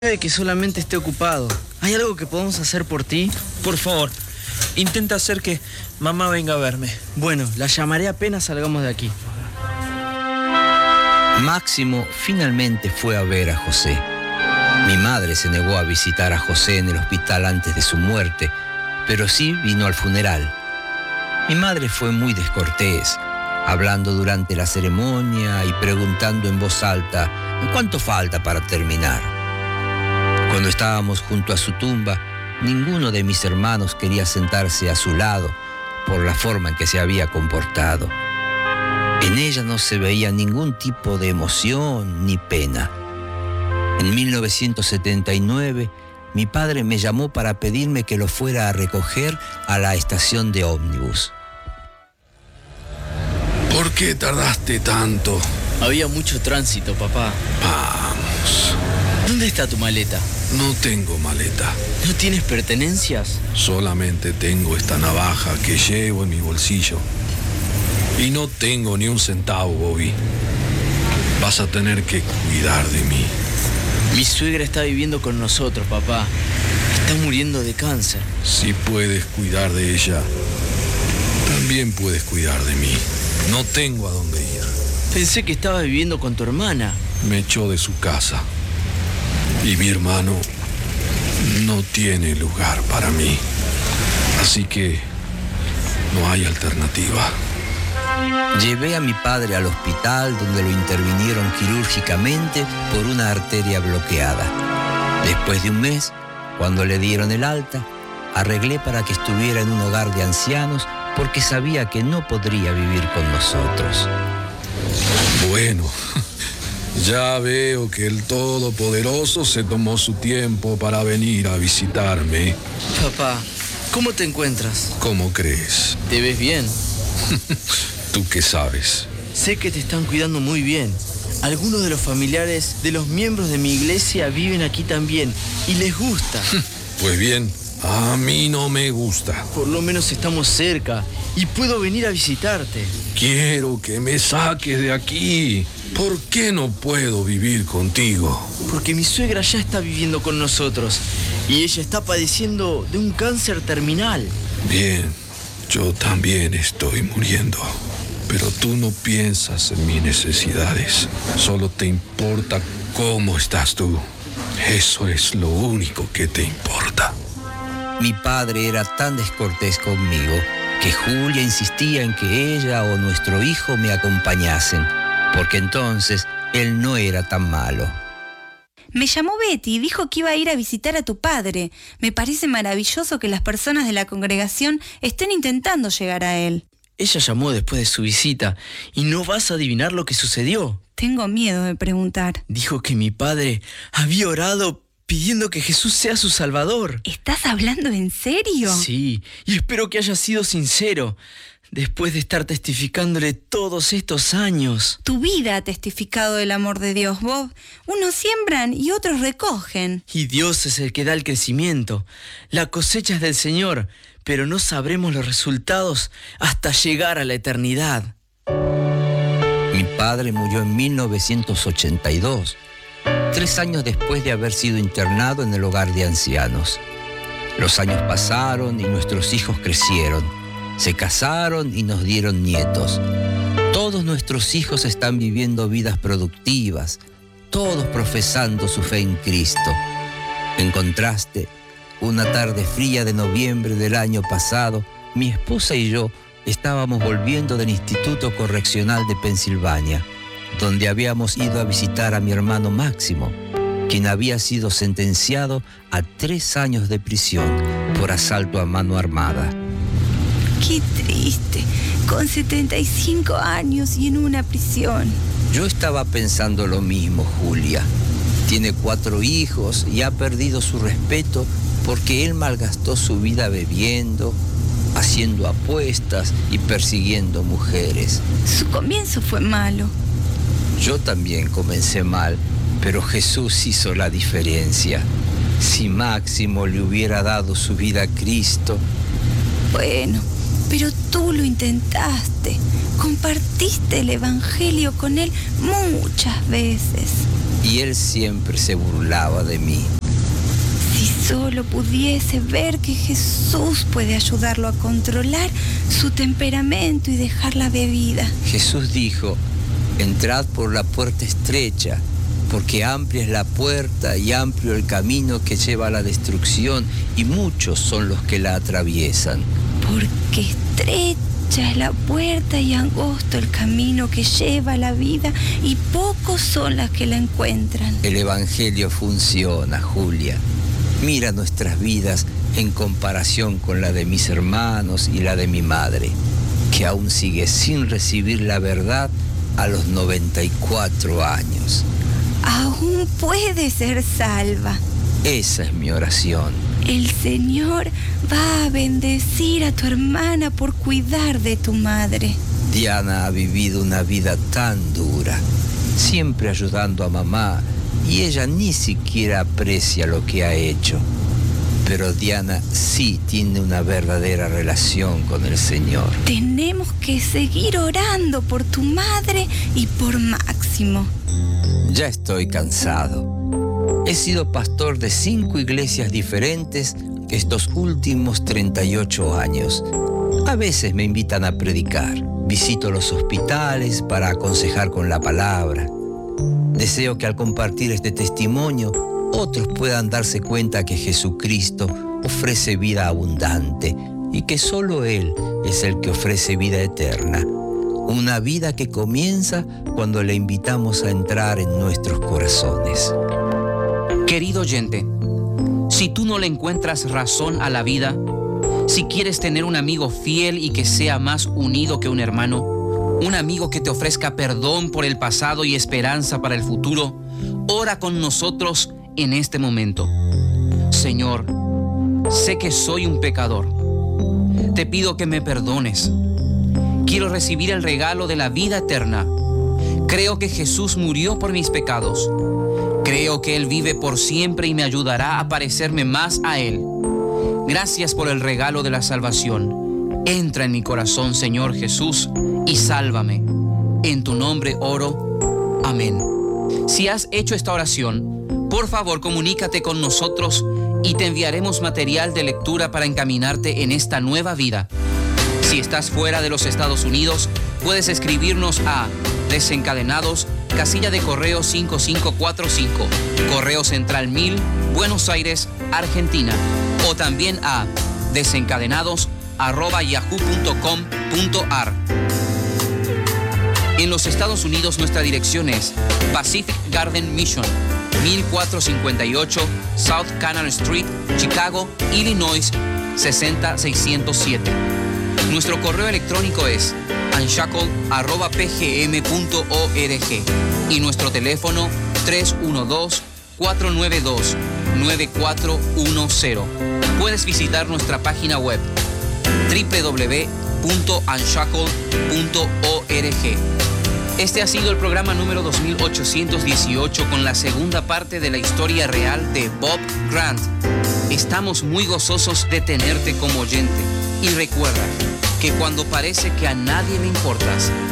Puede que solamente esté ocupado. ¿Hay algo que podamos hacer por ti? Por favor, intenta hacer que mamá venga a verme. Bueno, la llamaré apenas salgamos de aquí. Máximo finalmente fue a ver a José. Mi madre se negó a visitar a José en el hospital antes de su muerte, pero sí vino al funeral. Mi madre fue muy descortés, hablando durante la ceremonia y preguntando en voz alta ¿cuánto falta para terminar? Cuando estábamos junto a su tumba, ninguno de mis hermanos quería sentarse a su lado por la forma en que se había comportado. En ella no se veía ningún tipo de emoción ni pena. En 1979, mi padre me llamó para pedirme que lo fuera a recoger a la estación de ómnibus. ¿Por qué tardaste tanto? Había mucho tránsito, papá. Vamos. ¿Dónde está tu maleta? No tengo maleta. ¿No tienes pertenencias? Solamente tengo esta navaja que llevo en mi bolsillo. Y no tengo ni un centavo, Bobby. Vas a tener que cuidar de mí. Mi suegra está viviendo con nosotros, papá. Está muriendo de cáncer. Si puedes cuidar de ella, también puedes cuidar de mí. No tengo a dónde ir. Pensé que estabas viviendo con tu hermana. Me echó de su casa. Y mi hermano no tiene lugar para mí. Así que no hay alternativa. Llevé a mi padre al hospital donde lo intervinieron quirúrgicamente por una arteria bloqueada. Después de un mes, cuando le dieron el alta, arreglé para que estuviera en un hogar de ancianos porque sabía que no podría vivir con nosotros. Bueno, ya veo que el Todopoderoso se tomó su tiempo para venir a visitarme. Papá, ¿cómo te encuentras? ¿Cómo crees? ¿Te ves bien? ¿Tú qué sabes? Sé que te están cuidando muy bien. Algunos de los familiares de los miembros de mi iglesia viven aquí también y les gusta. Pues bien, a mí no me gusta. Por lo menos estamos cerca y puedo venir a visitarte. Quiero que me saques de aquí. ¿Por qué no puedo vivir contigo? Porque mi suegra ya está viviendo con nosotros y ella está padeciendo de un cáncer terminal. Bien, yo también estoy muriendo. Pero tú no piensas en mis necesidades. Solo te importa cómo estás tú. Eso es lo único que te importa. Mi padre era tan descortés conmigo que Julia insistía en que ella o nuestro hijo me acompañasen, porque entonces él no era tan malo. Me llamó Betty y dijo que iba a ir a visitar a tu padre. Me parece maravilloso que las personas de la congregación estén intentando llegar a él. Ella llamó después de su visita y no vas a adivinar lo que sucedió. Tengo miedo de preguntar. Dijo que mi padre había orado pidiendo que Jesús sea su Salvador. ¿Estás hablando en serio? Sí, y espero que haya sido sincero. Después de estar testificándole todos estos años. Tu vida ha testificado del amor de Dios, Bob. Unos siembran y otros recogen. Y Dios es el que da el crecimiento. La cosecha es del Señor, pero no sabremos los resultados hasta llegar a la eternidad. Mi padre murió en 1982, 3 años después de haber sido internado en el hogar de ancianos. Los años pasaron y nuestros hijos crecieron. Se casaron y nos dieron nietos. Todos nuestros hijos están viviendo vidas productivas, todos profesando su fe en Cristo. En contraste, una tarde fría de noviembre del año pasado, mi esposa y yo estábamos volviendo del Instituto Correccional de Pensilvania, donde habíamos ido a visitar a mi hermano Máximo, quien había sido sentenciado a 3 años de prisión por asalto a mano armada. Qué triste, con 75 años y en una prisión. Yo estaba pensando lo mismo, Julia. Tiene 4 hijos y ha perdido su respeto porque él malgastó su vida bebiendo, haciendo apuestas y persiguiendo mujeres. Su comienzo fue malo. Yo también comencé mal, pero Jesús hizo la diferencia. Si Máximo le hubiera dado su vida a Cristo... Bueno, pero tú lo intentaste. Compartiste el evangelio con él muchas veces. y él siempre se burlaba de mí. Si solo pudiese ver que Jesús puede ayudarlo a controlar su temperamento y dejar la bebida. Jesús dijo: entrad por la puerta estrecha, porque amplia es la puerta y amplio el camino que lleva a la destrucción, y muchos son los que la atraviesan. Porque estrecha es la puerta y angosto el camino que lleva a la vida, y pocos son las que la encuentran. El Evangelio funciona, Julia. Mira nuestras vidas en comparación con la de mis hermanos y la de mi madre, que aún sigue sin recibir la verdad a los 94 años. Aún puede ser salva. Esa es mi oración. El Señor va a bendecir a tu hermana por cuidar de tu madre. Diana ha vivido una vida tan dura, siempre ayudando a mamá, y ella ni siquiera aprecia lo que ha hecho. Pero Diana sí tiene una verdadera relación con el Señor. Tenemos que seguir orando por tu madre y por Máximo. Ya estoy cansado. He sido pastor de 5 iglesias diferentes estos últimos 38 años. A veces me invitan a predicar. Visito los hospitales para aconsejar con la palabra. Deseo que al compartir este testimonio, otros puedan darse cuenta que Jesucristo ofrece vida abundante y que solo Él es el que ofrece vida eterna. Una vida que comienza cuando le invitamos a entrar en nuestros corazones. Querido oyente, si tú no le encuentras razón a la vida, si quieres tener un amigo fiel y que sea más unido que un hermano, un amigo que te ofrezca perdón por el pasado y esperanza para el futuro, ora con nosotros en este momento. Señor, sé que soy un pecador. Te pido que me perdones. Quiero recibir el regalo de la vida eterna. Creo que Jesús murió por mis pecados. Creo que Él vive por siempre y me ayudará a parecerme más a Él. Gracias por el regalo de la salvación. Entra en mi corazón, Señor Jesús, y sálvame. En tu nombre oro. Amén. Si has hecho esta oración, por favor comunícate con nosotros y te enviaremos material de lectura para encaminarte en esta nueva vida. Si estás fuera de los Estados Unidos, puedes escribirnos a Desencadenados, casilla de correo 5545, Correo Central 1000, Buenos Aires, Argentina, o también a desencadenados@yahoo.com.ar. En los Estados Unidos nuestra dirección es Pacific Garden Mission, 1458 South Canal Street, Chicago, Illinois 60607. Nuestro correo electrónico es unshackled@pgm.org y nuestro teléfono 312-492-9410. Puedes visitar nuestra página web www.unshackled.org. Este ha sido el programa número 2818 con la segunda parte de la historia real de Bob Grant. Estamos muy gozosos de tenerte como oyente. Y recuerda que cuando parece que a nadie le importas,